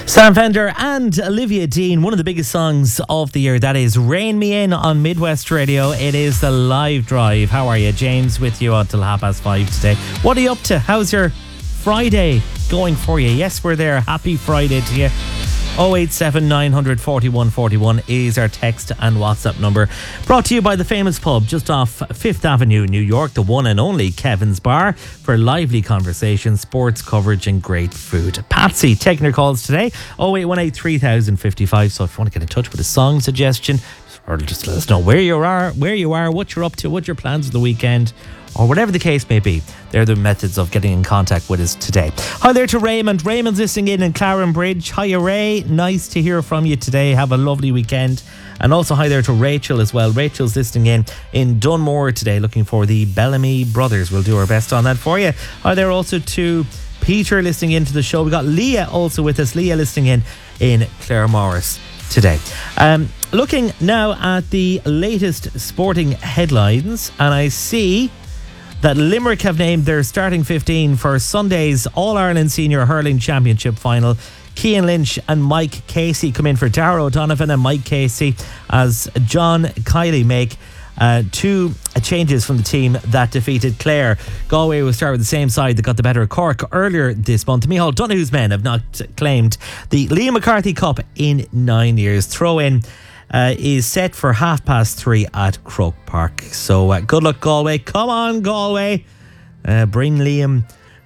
Sam Fender and Olivia Dean, one of the biggest songs of the year. That is Rain Me In on Midwest Radio. It is the live drive. How are you? James with you until 5:30 today. What are you up to? How's your Friday going for you? Yes, we're there. Happy Friday to you. 087 900 41 41 is our text and WhatsApp number. Brought to you by the famous pub just off 5th Avenue, New York, the one and only Kevin's Bar, for lively conversation, sports coverage and great food. Patsy taking your calls today, 0818 3055. So if you want to get in touch with a song suggestion, or just let us know where you are, what you're up to, what your plans for the weekend, or whatever the case may be. They're the methods of getting in contact with us today. Hi there to Raymond. Raymond's listening in Claren Bridge. Hiya, Ray. Nice to hear from you today. Have a lovely weekend. And also hi there to Rachel as well. Rachel's listening in Dunmore today, looking for the Bellamy Brothers. We'll do our best on that for you. Hi there also to Peter listening in to the show. We got Leah also with us. Leah listening in Claremorris today. Looking now at the latest sporting headlines, and I see that Limerick have named their starting 15 for Sunday's All-Ireland Senior Hurling Championship final. Cian Lynch and Mike Casey come in for Darragh O'Donovan and Mike Casey, as John Kiley make two changes from the team that defeated Clare. Galway will start with the same side that got the better of Cork earlier this month. Micheál Donoghue's men have not claimed the Liam McCarthy Cup in 9 years. Throw-in is set for 3:30 at Croke Park. So good luck, Galway. Come on, Galway. Bring Liam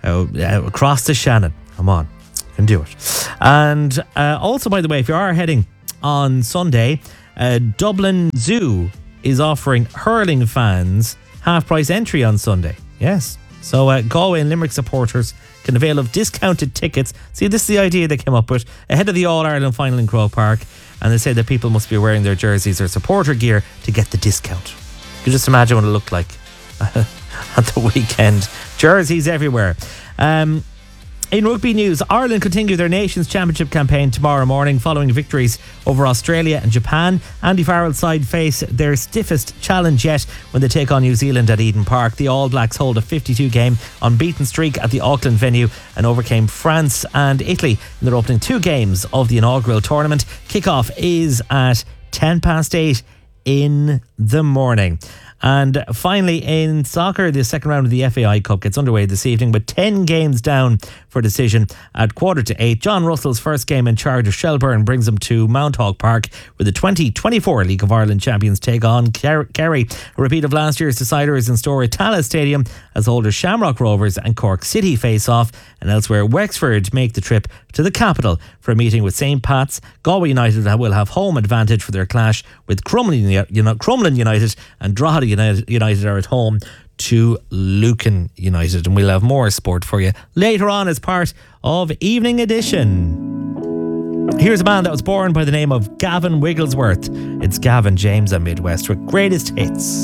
across to Shannon. Come on, you can do it. And also, by the way, if you are heading on Sunday, Dublin Zoo is offering hurling fans half-price entry on Sunday. Yes. So Galway and Limerick supporters can avail of discounted tickets. See, this is the idea they came up with ahead of the All-Ireland final in Croke Park. And they say that people must be wearing their jerseys or supporter gear to get the discount. You can just imagine what it looked like at the weekend. Jerseys everywhere. In rugby news, Ireland continue their Nations Championship campaign tomorrow morning following victories over Australia and Japan. Andy Farrell's side face their stiffest challenge yet when they take on New Zealand at Eden Park. The All Blacks hold a 52-game unbeaten streak at the Auckland venue and overcame France and Italy in their opening two games of the inaugural tournament. Kickoff is at 8:10 in the morning. And finally, in soccer, the second round of the FAI Cup gets underway this evening with 10 games down for decision at 7:45. John Russell's first game in charge of Shelburne brings them to Mount Hawk Park, where the 2024 League of Ireland champions take on Kerry. A repeat of last year's decider is in store at Tallaght Stadium as holders Shamrock Rovers and Cork City face off. And elsewhere, Wexford make the trip to the capital for a meeting with St. Pat's. Galway United will have home advantage for their clash with Crumlin United, and Drogheda United are at home to Lucan United. And we'll have more sport for you later on as part of Evening Edition. Here's a man that was born by the name of Gavin Wigglesworth. It's Gavin James at Midwest with greatest hits.